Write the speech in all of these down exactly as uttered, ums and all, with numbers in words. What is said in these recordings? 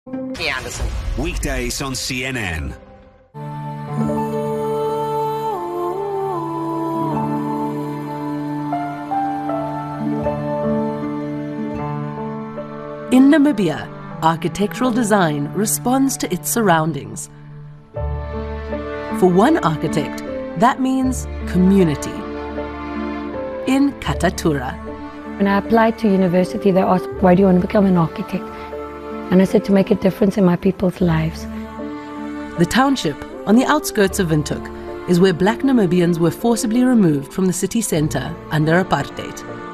Anderson. Weekdays on C N N. In Namibia, architectural design responds to its surroundings. For one architect, that means community. In Katatura. When I applied to university, they asked, why do you want to become an architect? And I said, to make a difference in my people's lives. The township, on the outskirts of Windhoek, is where black Namibians were forcibly removed from the city centre under apartheid.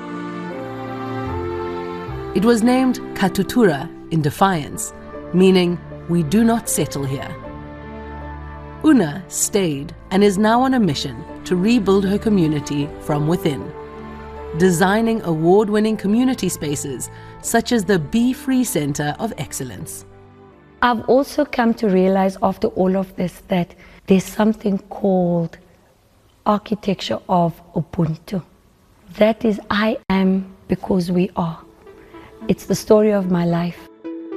It was named Katutura in defiance, meaning we do not settle here. Una stayed and is now on a mission to rebuild her community from within, designing award-winning community spaces such as the Be Free Centre of Excellence. I've also come to realize after all of this that there's something called architecture of Ubuntu. That is, I am because we are. It's the story of my life.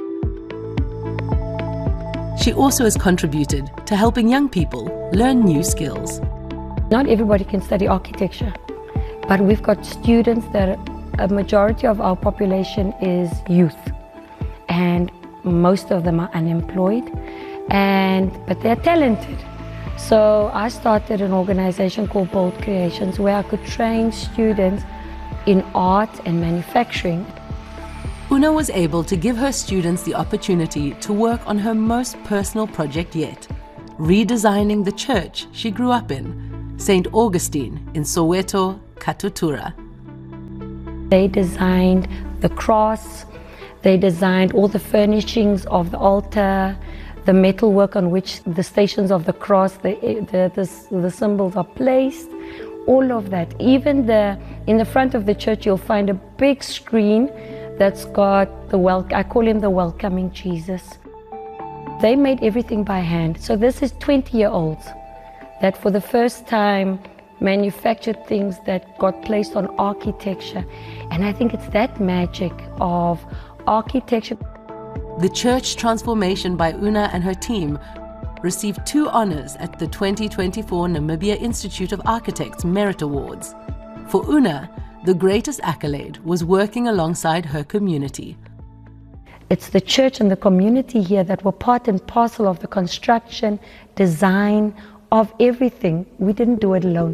She also has contributed to helping young people learn new skills. Not everybody can study architecture, but we've got students that a majority of our population is youth, and most of them are unemployed, and but they're talented. So I started an organization called Bold Creations where I could train students in art and manufacturing. Una was able to give her students the opportunity to work on her most personal project yet, redesigning the church she grew up in, Saint Augustine in Soweto, Katutura. They designed the cross, they designed all the furnishings of the altar, the metalwork on which the stations of the cross, the, the, the, the symbols are placed, all of that. Even the, in the front of the church you'll find a big screen that's got the wel- I call him the welcoming Jesus. They made everything by hand. So this is twenty-year-olds that for the first time manufactured things that got placed on architecture. And I think it's that magic of architecture. The church transformation by Una and her team received two honors at the twenty twenty-four Namibia Institute of Architects Merit Awards. For Una, the greatest accolade was working alongside her community. It's the church and the community here that were part and parcel of the construction, design, of everything. We didn't do it alone.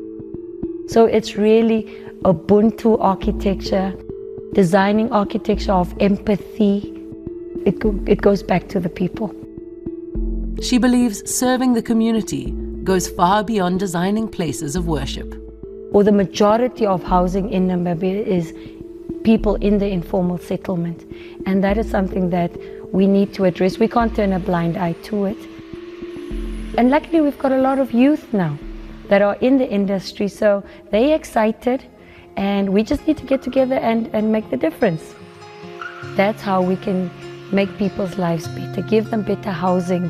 So it's really Ubuntu architecture, designing architecture of empathy. It, go, it goes back to the people. She believes serving the community goes far beyond designing places of worship. Or the majority of housing in Namibia is people in the informal settlement. And that is something that we need to address. We can't turn a blind eye to it. And luckily we've got a lot of youth now that are in the industry, so they're excited and we just need to get together and, and make the difference. That's how we can make people's lives better, give them better housing.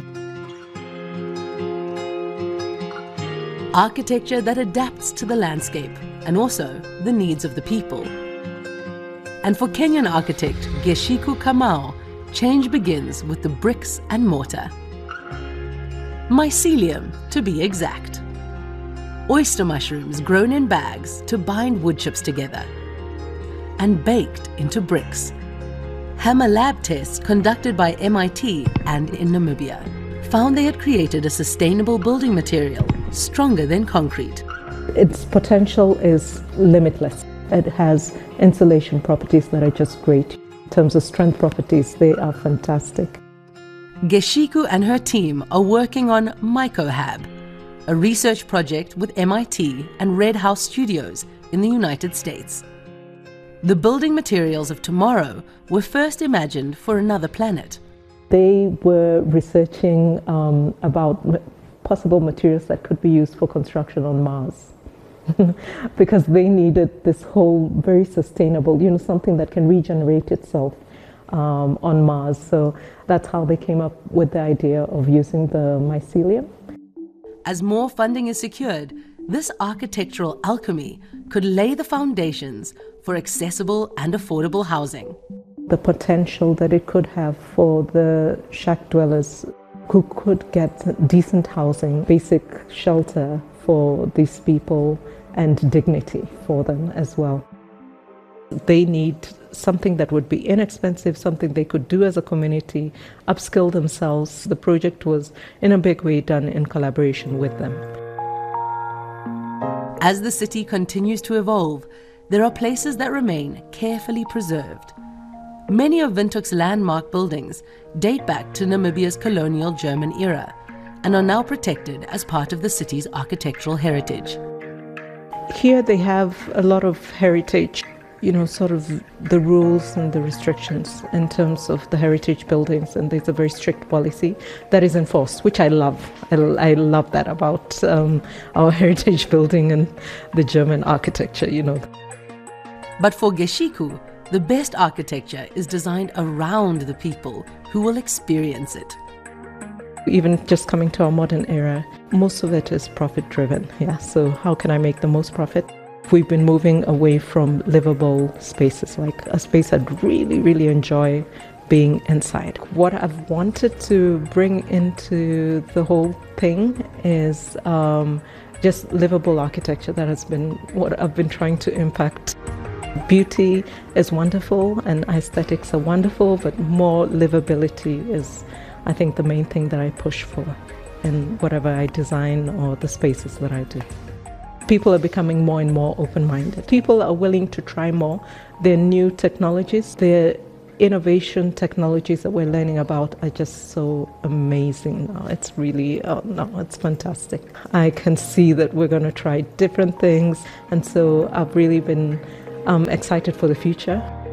Architecture that adapts to the landscape and also the needs of the people. And for Kenyan architect Geshiku Kamau, change begins with the bricks and mortar. Mycelium, to be exact. Oyster mushrooms grown in bags to bind wood chips together and baked into bricks. Hammer lab tests conducted by M I T and in Namibia found they had created a sustainable building material stronger than concrete. Its potential is limitless. It has insulation properties that are just great. In terms of strength properties, they are fantastic. Geshiku and her team are working on MycoHab, a research project with M I T and Red House Studios in the United States. The building materials of tomorrow were first imagined for another planet. They were researching um, about possible materials that could be used for construction on Mars. Because they needed this whole very sustainable, you know, something that can regenerate itself um, on Mars. So that's how they came up with the idea of using the mycelium. As more funding is secured, this architectural alchemy could lay the foundations for accessible and affordable housing. The potential that it could have for the shack dwellers who could get decent housing, basic shelter for these people, and dignity for them as well. They need something that would be inexpensive, something they could do as a community, upskill themselves. The project was in a big way done in collaboration with them. As the city continues to evolve, there are places that remain carefully preserved. Many of Windhoek's landmark buildings date back to Namibia's colonial German era and are now protected as part of the city's architectural heritage. Here they have a lot of heritage, you know, sort of the rules and the restrictions in terms of the heritage buildings, and there's a very strict policy that is enforced, which I love. I, I love that about um, our heritage building and the German architecture, you know. But for Geshiku, the best architecture is designed around the people who will experience it. Even just coming to our modern era, most of it is profit-driven. Yeah, so how can I make the most profit? We've been moving away from livable spaces, like a space I'd really, really enjoy being inside. What I've wanted to bring into the whole thing is um, just livable architecture. That has been what I've been trying to impact. Beauty is wonderful and aesthetics are wonderful, but more livability is, I think, the main thing that I push for in whatever I design or the spaces that I do. People are becoming more and more open-minded. People are willing to try more. Their new technologies, their innovation technologies that we're learning about are just so amazing now. It's really, oh no, it's fantastic. I can see that we're going to try different things, and so I've really been um, excited for the future.